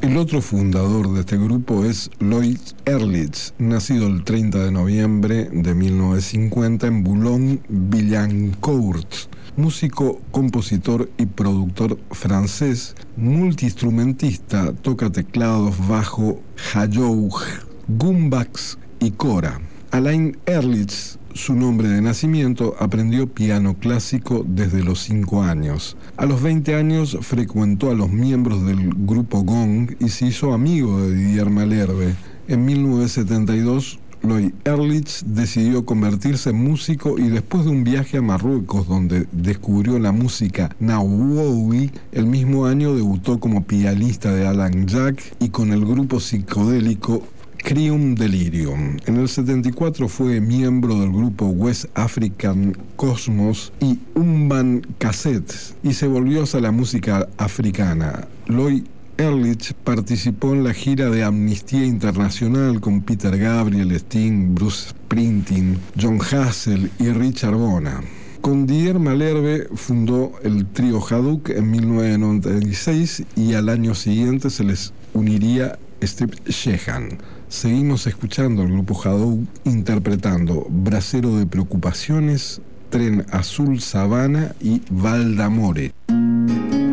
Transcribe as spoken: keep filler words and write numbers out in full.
El otro fundador de este grupo es Lloyd Ehrlich, nacido el treinta de noviembre de mil novecientos cincuenta en Boulogne-Billancourt, músico, compositor y productor francés, multiinstrumentista, toca teclados, bajo, hayoug, gumbax y cora. Alain Ehrlich, su nombre de nacimiento, aprendió piano clásico desde los cinco años. A los veinte años frecuentó a los miembros del grupo Gong y se hizo amigo de Didier Malherbe. En mil novecientos setenta y dos, Lloyd Ehrlich decidió convertirse en músico y después de un viaje a Marruecos donde descubrió la música Nahuoui, el mismo año debutó como pianista de Alan Jack y con el grupo psicodélico Crium Delirium. En el setenta y cuatro fue miembro del grupo West African Cosmos y Umban Cassettes y se volvió hacia la música africana. Lloyd Ehrlich participó en la gira de Amnistía Internacional con Peter Gabriel, Sting, Bruce Springsteen, John Hassel y Richard Bona. Con Didier Malherbe fundó el trío Haduk en mil novecientos noventa y seis y al año siguiente se les uniría Steve Shehan. Seguimos escuchando al grupo Haduk interpretando Brasero de Preocupaciones, Tren Azul Sabana y Val d'Amore.